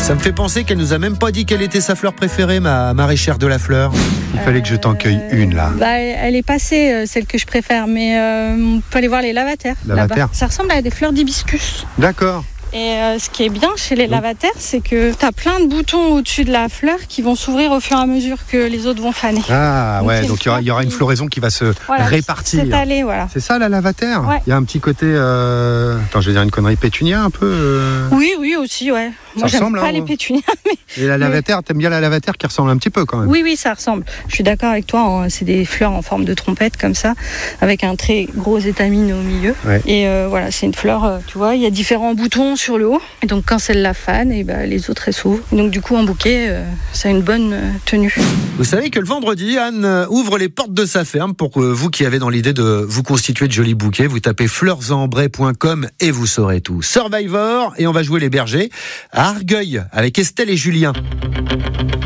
Ça me fait penser qu'elle nous a même pas dit quelle était sa fleur préférée, ma maraîchère de la fleur. Il fallait que je t'en cueille une là. Elle est passée, celle que je préfère, mais on peut aller voir les lavataires. Lavataires. Ça ressemble à des fleurs d'hibiscus. D'accord. Et ce qui est bien chez les lavataires, c'est que tu as plein de boutons au-dessus de la fleur qui vont s'ouvrir au fur et à mesure que les autres vont faner. Ah ouais, donc il y aura une floraison qui va se répartir. S'étaler, voilà. C'est ça la lavataire. Ouais. Il y a un petit côté, attends, je vais dire une connerie, pétunia un peu. Oui, aussi, ouais. Moi, j'aime pas les pétunias. Mais... Et la lavataire, t'aimes bien la lavataire qui ressemble un petit peu quand même. Oui, ça ressemble. Je suis d'accord avec toi. Hein. C'est des fleurs en forme de trompette comme ça, avec un très gros étamine au milieu. Ouais. Et voilà, c'est une fleur, tu vois, il y a différents boutons sur le haut. Et donc quand celle-là fane, et les autres elles s'ouvrent. Donc du coup en bouquet, ça a une bonne tenue. Vous savez que le vendredi, Anne ouvre les portes de sa ferme pour vous qui avez dans l'idée de vous constituer de jolis bouquets. Vous tapez fleursambray.com et vous saurez tout. Survivor, et on va jouer les bergers à Argueil avec Estelle et Julien.